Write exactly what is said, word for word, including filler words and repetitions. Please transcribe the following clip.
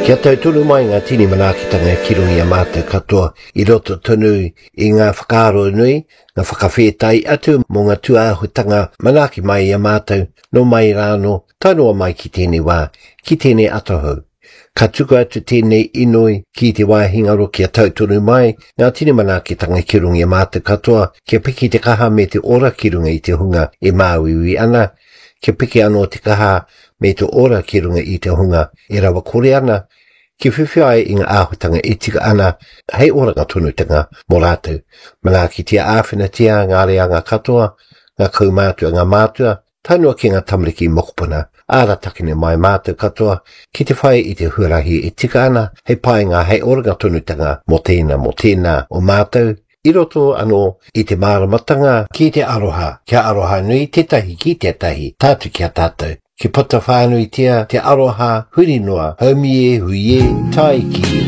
Kia tautulu mai ngā tini manakitanga e kirungi a mātou katoa I roto tonu I ngā whakaaro nui, ngā whakawhetai atu mō ngā tuāhutanga manaki mai a mātou no mai rāno taunua mai ki tēnei wā, ki tēnei atohau. Ka tuku atu tēnei inoi ki te wāhingaro kia tautulu mai ngā tini manakitanga e kirungi a mātou katoa kia piki te kaha me te ora kirunga I te hunga e māwiwi ana, kia piki anō te kaha me te ora kirunga I te hunga e rawa kore ana, ki whiwhiai I ngā āhutanga I tika ana hei oranga tunutanga mō rātou. Manaki tia āwhina tia ngā reanga katoa, ngā kaumātua ngā mātua, taunua ki ngā tamariki mokopuna, āra takine mai mātou katoa, ki te whai I te huarahi I tika ana, hei pai ngā hei oranga tunutanga mō tēnā mō tēnā o mātou, I roto anō I te māramatanga ki te aroha, kia aroha nui tētahi ki tētahi, tātu kia tātou. Ki pata whānui tia te aroha huri noa, haumie, huie, taiki.